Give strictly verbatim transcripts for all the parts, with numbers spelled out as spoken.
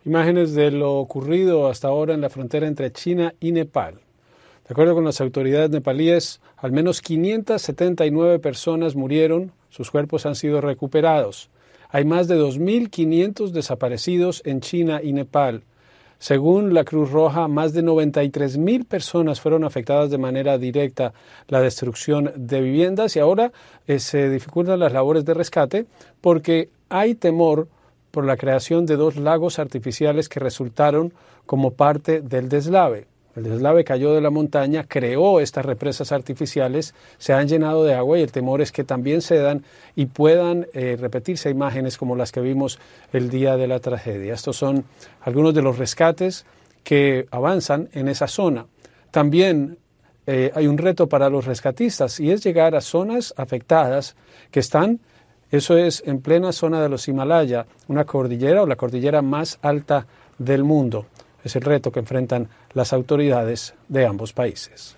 Imágenes de lo ocurrido hasta ahora en la frontera entre China y Nepal. De acuerdo con las autoridades nepalíes, al menos quinientas setenta y nueve personas murieron, sus cuerpos han sido recuperados. Hay más de dos mil quinientos desaparecidos en China y Nepal. Según la Cruz Roja, más de noventa y tres mil personas fueron afectadas de manera directa la destrucción de viviendas y ahora eh, se dificultan las labores de rescate porque hay temor por la creación de dos lagos artificiales que resultaron como parte del deslave. El deslave cayó de la montaña, creó estas represas artificiales, se han llenado de agua y el temor es que también cedan y puedan eh, repetirse imágenes como las que vimos el día de la tragedia. Estos son algunos de los rescates que avanzan en esa zona. También eh, hay un reto para los rescatistas y es llegar a zonas afectadas que están, eso es en plena zona de los Himalaya, una cordillera o la cordillera más alta del mundo. Es el reto que enfrentan las autoridades de ambos países.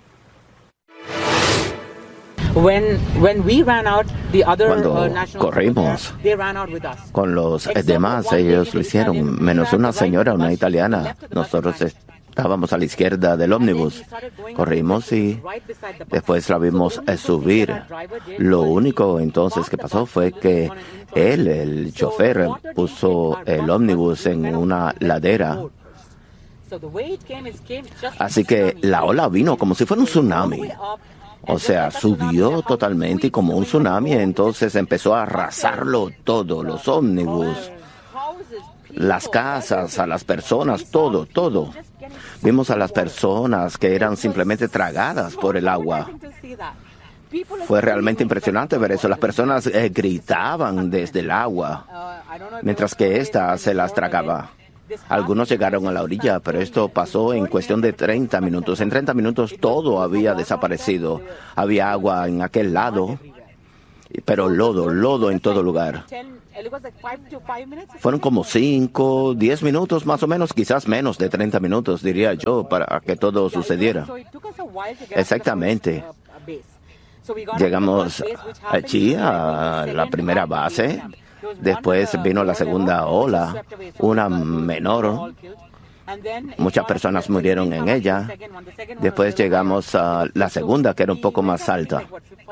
Cuando corrimos con los demás, ellos lo hicieron, menos una señora, una italiana. Nosotros estábamos a la izquierda del ómnibus. Corrimos y después la vimos subir. Lo único entonces que pasó fue que él, el chofer, puso el ómnibus en una ladera. Así que la ola vino como si fuera un tsunami. O sea, subió totalmente y como un tsunami, entonces empezó a arrasarlo todo, los ómnibus, las casas, a las personas, todo, todo. Vimos a las personas que eran simplemente tragadas por el agua. Fue realmente impresionante ver eso. Las personas eh, gritaban desde el agua, mientras que ésta se las tragaba. Algunos llegaron a la orilla, pero esto pasó en cuestión de treinta minutos. En treinta minutos todo había desaparecido. Había agua en aquel lado, pero lodo, lodo en todo lugar. Fueron como cinco, diez minutos más o menos, quizás menos de treinta minutos, diría yo, para que todo sucediera. Exactamente. Llegamos allí a la primera base. Después vino la segunda ola, una menor. Muchas personas murieron en ella. Después llegamos a la segunda, que era un poco más alta.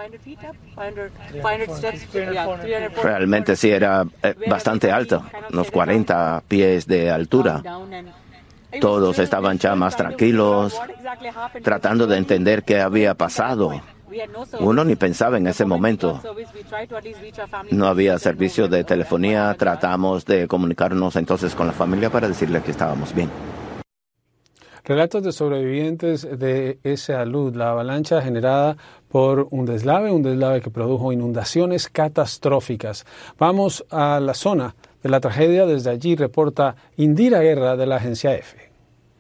Realmente sí era eh, bastante alta, unos cuarenta pies de altura. Todos estaban ya más tranquilos, tratando de entender qué había pasado. Uno ni pensaba en ese momento. No había servicio de telefonía. Tratamos de comunicarnos entonces con la familia para decirle que estábamos bien. Relatos de sobrevivientes de esa luz, la avalancha generada por un deslave, un deslave que produjo inundaciones catastróficas. Vamos a la zona de la tragedia. Desde allí reporta Indira Guerra de la agencia EFE.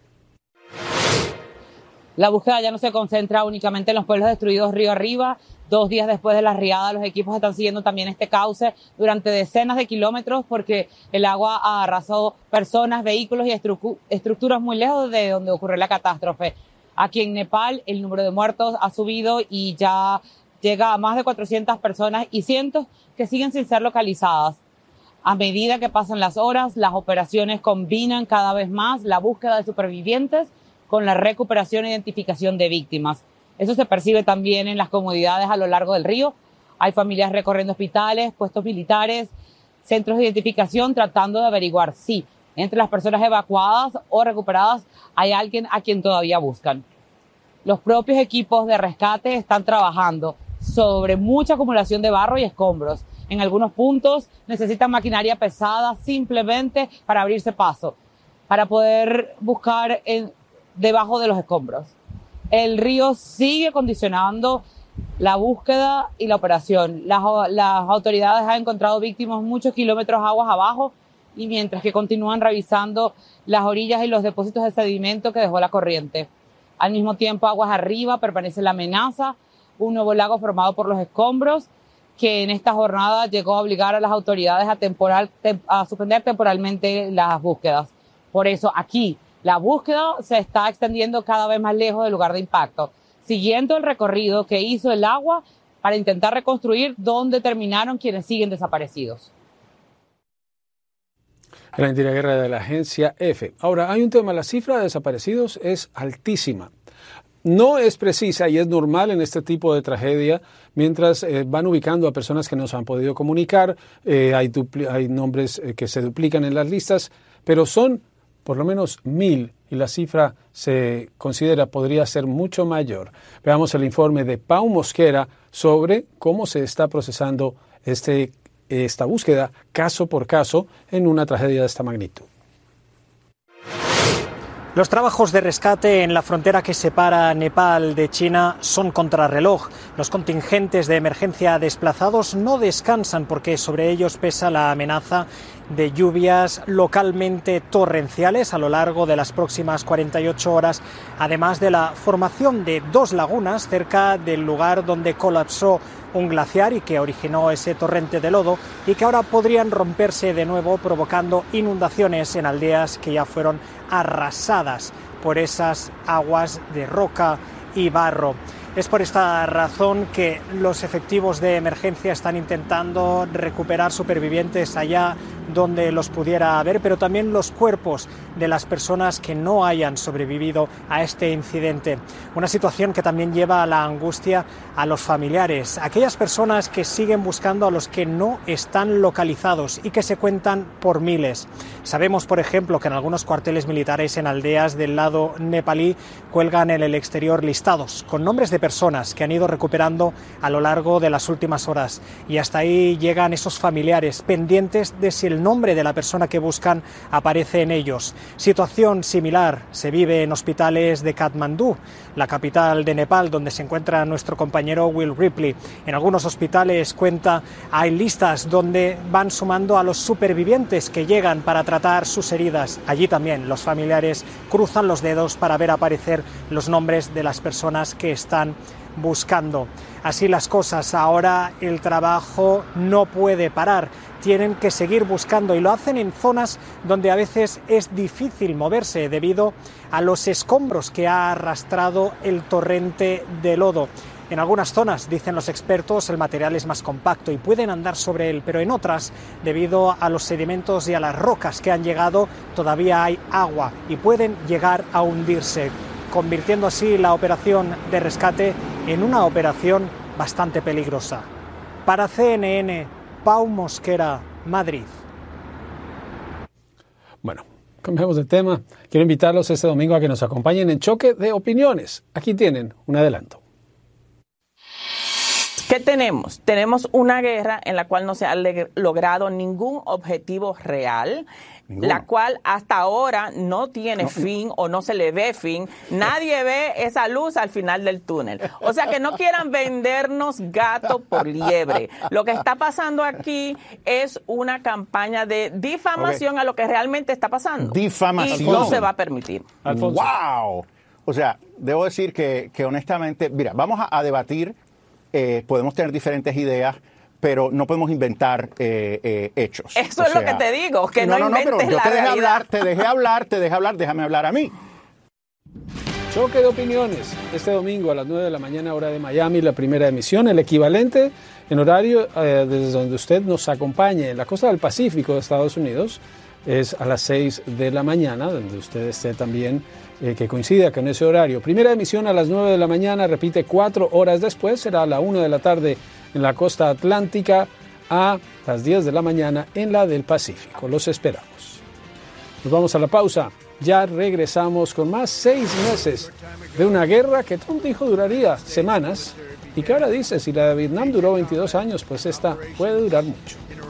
La búsqueda ya no se concentra únicamente en los pueblos destruidos río arriba. Dos días después de la riada, los equipos están siguiendo también este cauce durante decenas de kilómetros porque el agua arrasó personas, vehículos y estru- estructuras muy lejos de donde ocurrió la catástrofe. Aquí en Nepal el número de muertos ha subido y ya llega a más de cuatrocientas personas y cientos que siguen sin ser localizadas. A medida que pasan las horas, las operaciones combinan cada vez más la búsqueda de supervivientes con la recuperación e identificación de víctimas. Eso se percibe también en las comunidades a lo largo del río. Hay familias recorriendo hospitales, puestos militares, centros de identificación, tratando de averiguar si entre las personas evacuadas o recuperadas hay alguien a quien todavía buscan. Los propios equipos de rescate están trabajando sobre mucha acumulación de barro y escombros. En algunos puntos necesitan maquinaria pesada simplemente para abrirse paso, para poder buscar en debajo de los escombros. El río sigue condicionando la búsqueda y la operación. Las, las autoridades han encontrado víctimas muchos kilómetros aguas abajo y mientras que continúan revisando las orillas y los depósitos de sedimento que dejó la corriente. Al mismo tiempo, aguas arriba permanece la amenaza, un nuevo lago formado por los escombros que en esta jornada llegó a obligar a las autoridades a, temporal, a suspender temporalmente las búsquedas. Por eso aquí la búsqueda se está extendiendo cada vez más lejos del lugar de impacto, siguiendo el recorrido que hizo el agua para intentar reconstruir donde terminaron quienes siguen desaparecidos. en la antiguerra de la agencia F. Ahora, hay un tema, la cifra de desaparecidos es altísima. No es precisa y es normal en este tipo de tragedia, mientras eh, van ubicando a personas que no se han podido comunicar, eh, hay, hay nombres eh, que se duplican en las listas, pero son por lo menos mil y la cifra se considera podría ser mucho mayor. Veamos el informe de Pau Mosquera sobre cómo se está procesando este, esta búsqueda caso por caso en una tragedia de esta magnitud. Los trabajos de rescate en la frontera que separa Nepal de China son contrarreloj. Los contingentes de emergencia desplazados no descansan porque sobre ellos pesa la amenaza de lluvias localmente torrenciales a lo largo de las próximas cuarenta y ocho horas, además de la formación de dos lagunas cerca del lugar donde colapsó un glaciar y que originó ese torrente de lodo y que ahora podrían romperse de nuevo provocando inundaciones en aldeas que ya fueron arrasadas por esas aguas de roca y barro. Es por esta razón que los efectivos de emergencia están intentando recuperar supervivientes allá donde los pudiera haber, pero también los cuerpos de las personas que no hayan sobrevivido a este incidente. Una situación que también lleva a la angustia a los familiares, aquellas personas que siguen buscando a los que no están localizados y que se cuentan por miles. Sabemos, por ejemplo, que en algunos cuarteles militares en aldeas del lado nepalí cuelgan en el exterior listados con nombres de personas que han ido recuperando a lo largo de las últimas horas. Y hasta ahí llegan esos familiares pendientes de si el nombre de la persona que buscan aparece en ellos. Situación similar se vive en hospitales de Katmandú, la capital de Nepal, donde se encuentra nuestro compañero Will Ripley. En algunos hospitales cuenta, hay listas donde van sumando a los supervivientes que llegan para tratar sus heridas. Allí también los familiares cruzan los dedos para ver aparecer los nombres de las personas que están buscando. Así las cosas, ahora el trabajo no puede parar, tienen que seguir buscando y lo hacen en zonas donde a veces es difícil moverse debido a los escombros que ha arrastrado el torrente de lodo. En algunas zonas, dicen los expertos, el material es más compacto y pueden andar sobre él, pero en otras, debido a los sedimentos y a las rocas que han llegado, todavía hay agua y pueden llegar a hundirse, convirtiendo así la operación de rescate en una operación bastante peligrosa. Para C N N, Pau Mosquera, Madrid. Bueno, cambiamos de tema. Quiero invitarlos este domingo a que nos acompañen en Choque de Opiniones. Aquí tienen un adelanto. ¿Qué tenemos? Tenemos una guerra en la cual no se ha logrado ningún objetivo real, Ninguno. La cual hasta ahora no tiene no. fin o no se le ve fin. Nadie ve esa luz al final del túnel. O sea, que no quieran vendernos gato por liebre. Lo que está pasando aquí es una campaña de difamación okay. a lo que realmente está pasando. Difamación. Y no se va a permitir. Alfonso. ¡Wow! O sea, debo decir que, que honestamente, mira, vamos a, a debatir, eh, podemos tener diferentes ideas, pero no podemos inventar eh, eh, hechos. Eso o es sea, lo que te digo, que no, no, no inventes no, pero yo te dejé realidad. hablar, te dejé hablar, te dejé hablar, déjame hablar a mí. Choque de Opiniones, este domingo a las nueve de la mañana, hora de Miami, la primera emisión, el equivalente en horario eh, desde donde usted nos acompañe en la costa del Pacífico de Estados Unidos, es a las seis de la mañana, donde usted esté también, eh, que coincida con ese horario. Primera emisión a las nueve de la mañana, repite cuatro horas después, será a la una de la tarde en la costa atlántica, a las diez de la mañana en la del Pacífico. Los esperamos. Nos vamos a la pausa. Ya regresamos con más seis meses de una guerra que Trump dijo duraría semanas y que ahora dice, si la de Vietnam duró veintidós años, pues esta puede durar mucho.